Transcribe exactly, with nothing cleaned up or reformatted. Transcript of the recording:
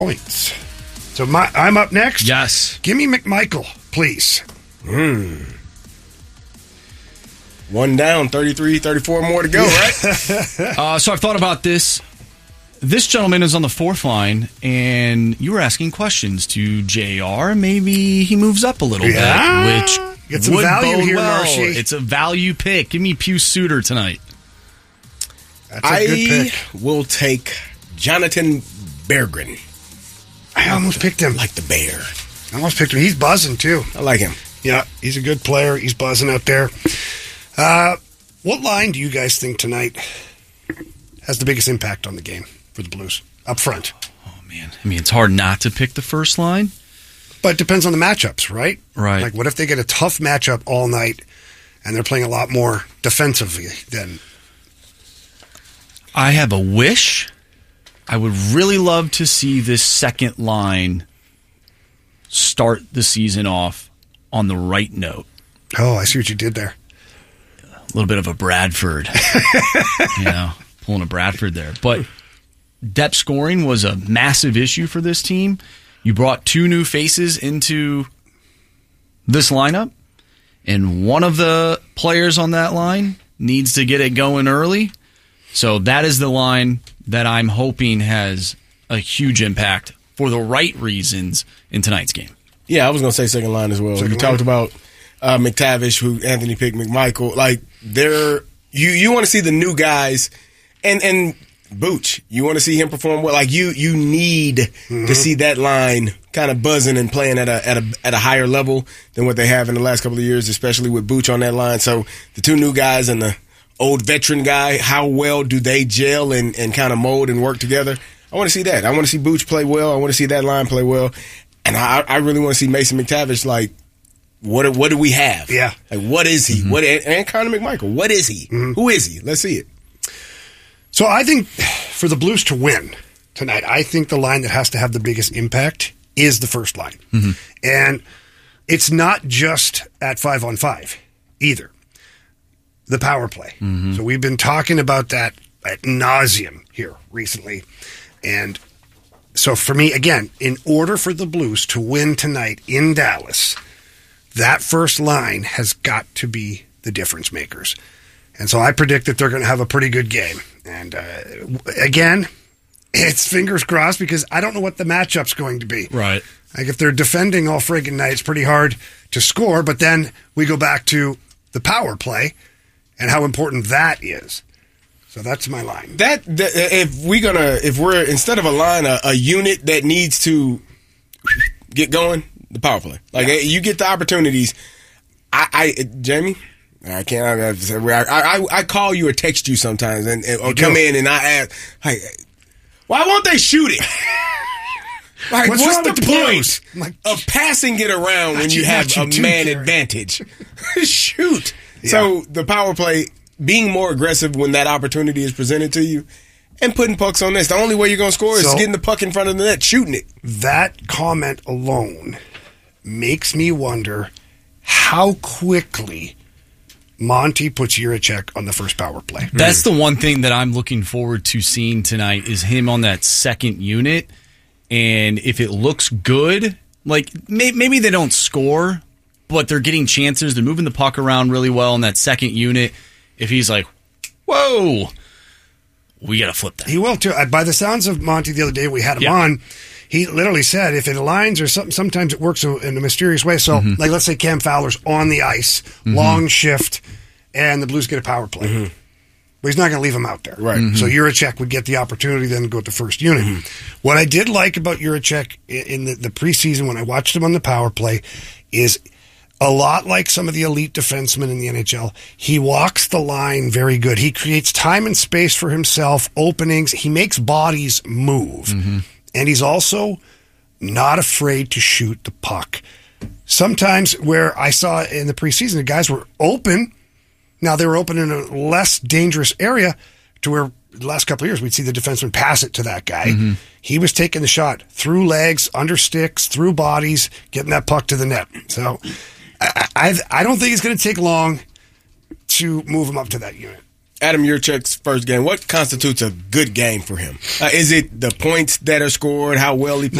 Points. So my, I'm up next. Yes. Give me McMichael, please. Hmm. One down, thirty-three, thirty-four more to go, right? uh, so I've thought about this. This gentleman is on the fourth line, and you were asking questions to J R. Maybe he moves up a little yeah. bit, which Get some would value bode here, well. Marshy. It's a value pick. Give me Pius Suter tonight. That's a I good pick. will take Jonathan Berggren. I almost picked him. Like the bear. I almost picked him. He's buzzing, too. I like him. Yeah, he's a good player. He's buzzing out there. Uh, what line do you guys think tonight has the biggest impact on the game for the Blues? Up front. Oh, man. I mean, it's hard not to pick the first line. But it depends on the matchups, right? Right. Like, what if they get a tough matchup all night and they're playing a lot more defensively than... I have a wish. I would really love to see this second line start the season off on the right note. Oh, I see what you did there. A little bit of a Bradford. you know, pulling a Bradford there. But depth scoring was a massive issue for this team. You brought two new faces into this lineup, and one of the players on that line needs to get it going early. So that is the line that I'm hoping has a huge impact for the right reasons in tonight's game. Yeah, I was going to say second line as well. Second you line. talked about uh, McTavish, who Anthony picked, McMichael. Like, they're you, you want to see the new guys, and and Booch, you want to see him perform well. Like, you you need mm-hmm. to see that line kind of buzzing and playing at a at a at a higher level than what they have in the last couple of years, especially with Booch on that line. So the two new guys and the old veteran guy, how well do they gel and, and kind of mold and work together? I want to see that. I want to see Booch play well. I want to see that line play well. And I, I really want to see Mason McTavish, like, what what do we have? Yeah. Like, what is he? Mm-hmm. What And Connor McMichael, what is he? Mm-hmm. Who is he? Let's see it. So I think for the Blues to win tonight, I think the line that has to have the biggest impact is the first line. Mm-hmm. And it's not just at five on five either. The power play. Mm-hmm. So we've been talking about that ad nauseum here recently. And so for me, again, in order for the Blues to win tonight in Dallas, that first line has got to be the difference makers. And so I predict that they're going to have a pretty good game. And uh, again, it's fingers crossed because I don't know what the matchup's going to be. Right. Like if they're defending all friggin' night, it's pretty hard to score. But then we go back to the power play and how important that is. So that's my line. That, that if we gonna if we're instead of a line, a, a unit that needs to get going, the power play. Like yeah. you get the opportunities. I, I Jamie, I can't. I, I I call you or text you sometimes, and, and or come in and I ask, hey, why won't they shoot it? Like, what's, what's the, the point like, of passing it around when you have a man Gary. advantage? Shoot. Yeah. So the power play, being more aggressive when that opportunity is presented to you, and putting pucks on this. The only way you're going to score is so, getting the puck in front of the net, shooting it. That comment alone makes me wonder how quickly Monty puts Jiricek on the first power play. That's the one thing that I'm looking forward to seeing tonight is him on that second unit. And if it looks good, like may, maybe they don't score, but they're getting chances. They're moving the puck around really well in that second unit. If he's like, whoa, we got to flip that. He will, too. By the sounds of Monty the other day, we had him yeah. on, he literally said if it aligns or something, sometimes it works in a mysterious way. So, mm-hmm. like, let's say Cam Fowler's on the ice, mm-hmm. long shift, and the Blues get a power play. Mm-hmm. But he's not going to leave him out there. Right. Mm-hmm. So Jiricek would get the opportunity then to go with the first unit. Mm-hmm. What I did like about Jiricek in the, the preseason when I watched him on the power play is a lot like some of the elite defensemen in the N H L, he walks the line very good. He creates time and space for himself, openings. He makes bodies move. Mm-hmm. And he's also not afraid to shoot the puck. Sometimes where I saw in the preseason, the guys were open. Now, they were open in a less dangerous area to where the last couple of years we'd see the defenseman pass it to that guy. Mm-hmm. He was taking the shot through legs, under sticks, through bodies, getting that puck to the net. So I, I, I don't think it's going to take long to move him up to that unit. Adam Yurchuk's first game, what constitutes a good game for him? Uh, is it the points that are scored, how well he plays?